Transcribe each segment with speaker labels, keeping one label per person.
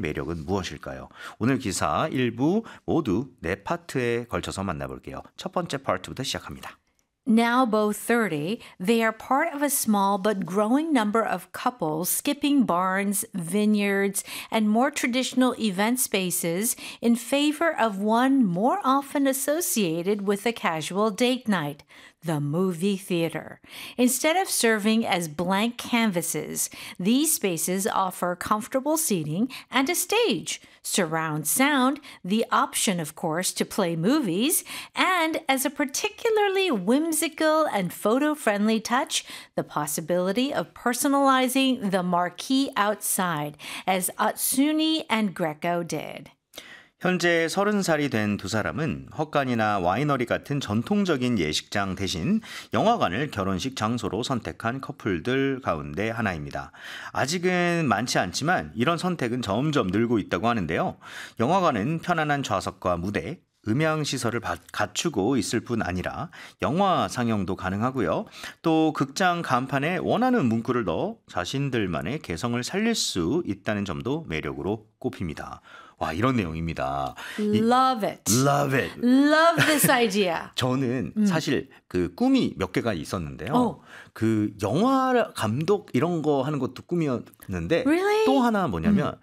Speaker 1: 매력은 무엇일까요? 오늘 기사 일부 모두 네 파트에 걸쳐서 만나볼게요. 첫 번째 파트부터 시작합니다.
Speaker 2: Now both 30, they are part of a small but growing number of couples skipping barns, vineyards, and more traditional event spaces in favor of one more often associated with a casual date night, the movie theater. Instead of serving as blank canvases, these spaces offer comfortable seating and a stage, surround sound, the option, of course, to play movies, and as a particularly whimsical and photo-friendly touch, the possibility of personalizing the marquee outside, as Atsuni and Greco did.
Speaker 1: 현재 30살이 된 두 사람은 헛간이나 와이너리 같은 전통적인 예식장 대신 영화관을 결혼식 장소로 선택한 커플들 가운데 하나입니다. 아직은 많지 않지만 이런 선택은 점점 늘고 있다고 하는데요. 영화관은 편안한 좌석과 무대, 음향시설을 갖추고 있을 뿐 아니라 영화 상영도 가능하고요. 또 극장 간판에 원하는 문구를 넣어 자신들만의 개성을 살릴 수 있다는 점도 매력으로 꼽힙니다. 와, 이런 내용입니다.
Speaker 2: Love it.
Speaker 1: Love it.
Speaker 2: Love this idea.
Speaker 1: 저는 사실 그 꿈이 몇 개가 있었는데요. 그 영화 감독 이런 거 하는 것도 꿈이었는데
Speaker 2: Really?
Speaker 1: 또 하나 뭐냐면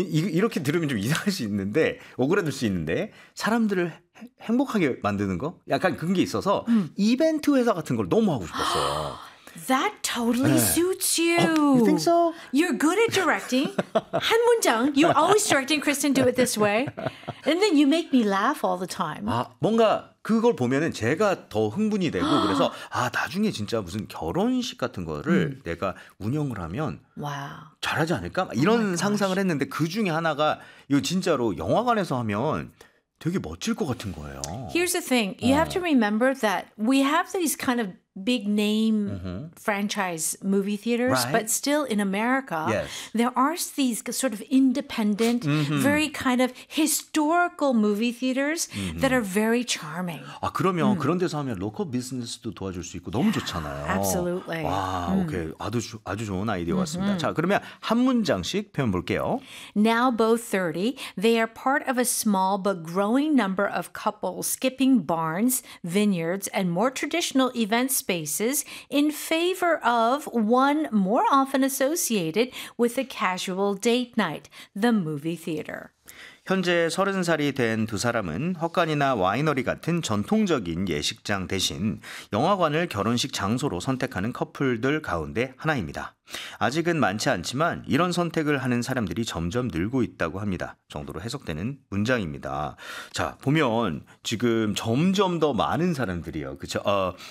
Speaker 1: 이렇게 들으면 좀 이상할 수 있는데 오그라들 수 있는데 사람들을 행복하게 만드는 거? 약간 그런 게 있어서 이벤트 회사 같은 걸 너무 하고 싶었어요.
Speaker 2: That totally suits you.
Speaker 1: You think so?
Speaker 2: You're good at directing. 한 문장. You're always directing Kristen do it this way. And then you make me laugh all the time.
Speaker 1: 아, 뭔가 그걸 보면은 제가 더 흥분이 되고 그래서 아, 나중에 진짜 무슨 결혼식 같은 거를 내가 운영을 하면
Speaker 2: Wow.
Speaker 1: 잘하지 않을까? 이런 상상을 했는데 그 중에 하나가 이거 진짜로 영화관에서 하면 되게 멋질 것 같은 거예요.
Speaker 2: Here's the thing. You have to remember that we have these kind of big name franchise movie theaters,
Speaker 1: Right.
Speaker 2: but still in America,
Speaker 1: Yes.
Speaker 2: there are these sort of independent, very kind of historical movie theaters that are very charming.
Speaker 1: 아, 그러면 그런 데서 하면 로컬 비즈니스도 도와줄 수 있고 너무 좋잖아요.
Speaker 2: Absolutely.
Speaker 1: 와, 오케이. 아주 좋은 아이디어 같습니다. 자, 그러면 한 문장씩 표현 볼게요.
Speaker 2: Now both 30, they are part of a small but growing number of couples skipping barns, vineyards, and more traditional event spaces in favor of one more often associated with a casual date night, the movie theater.
Speaker 1: 현재 30살이 된 두 사람은 헛간이나 와이너리 같은 전통적인 예식장 대신 영화관을 결혼식 장소로 선택하는 커플들 가운데 하나입니다. 아직은 많지 않지만 이런 선택을 하는 사람들이 점점 늘고 있다고 합니다. 정도로 해석되는 문장입니다. 자, 보면 지금 점점 더 많은 사람들이요. 그렇죠?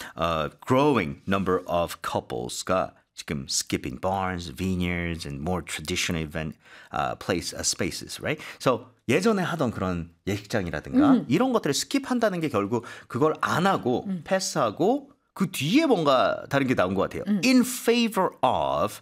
Speaker 1: Growing number of couples가 지금 skipping barns, vineyards, and more traditional event spaces, right? So 예전에 하던 그런 예식장이라든가 이런 것들을 스킵한다는 게 결국 그걸 안 하고 패스하고 그 뒤에 뭔가 다른 게 나온 것 같아요. In favor of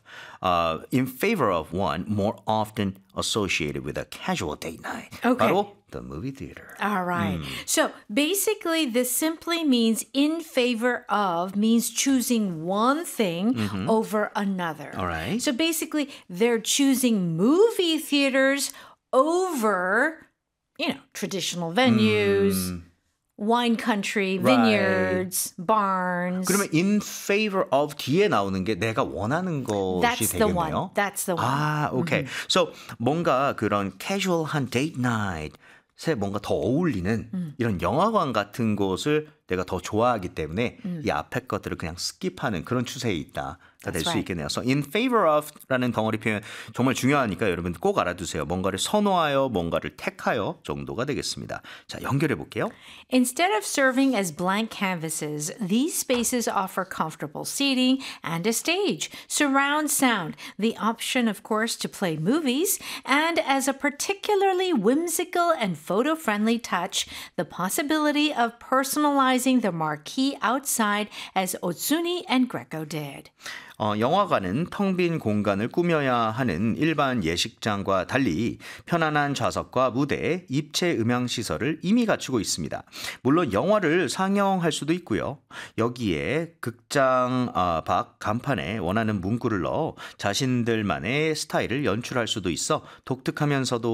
Speaker 1: one more often associated with a casual date night.
Speaker 2: Okay.
Speaker 1: 바로 the movie theater.
Speaker 2: All right. So basically, this simply means in favor of means choosing one thing over another.
Speaker 1: All right.
Speaker 2: So basically, they're choosing movie theaters over, traditional venues, wine country, vineyards, barns.
Speaker 1: 그러면 in favor of 뒤에 나오는 게 내가 원하는 것이
Speaker 2: That's the
Speaker 1: 되겠네요.
Speaker 2: one. That's the one.
Speaker 1: 아, 오케이. So 뭔가 그런 casual한 date night에 뭔가 더 어울리는 이런 영화관 같은 곳을 내가 더 좋아하기 때문에 이 앞에 것들을 그냥 스킵하는 그런 추세에 있다가 될 수
Speaker 2: right.
Speaker 1: 있겠네요. So in favor of라는 덩어리 표현 정말 중요하니까 여러분 꼭 알아두세요. 뭔가를 선호하여 뭔가를 택하여 정도가 되겠습니다. 자, 연결해 볼게요.
Speaker 2: Instead of serving as blank canvases, these spaces offer comfortable seating and a stage, surround sound, the option, of course, to play movies, and as a particularly whimsical and photo-friendly touch, the possibility of personalizing the marquee outside as Otsuni and Greco did.
Speaker 1: 영화관은 텅 빈 공간을 꾸며야 하는 일반 예식장과 달리 편안한 좌석과 무대, 입체 음향 시설을 이미 갖추고 있습니다. 물론 영화를 상영할 수도 있고요. 여기에 극장 밖 간판에 원하는 문구를 넣어 자신들만의 스타일을 연출할 수도 있어 독특하면서도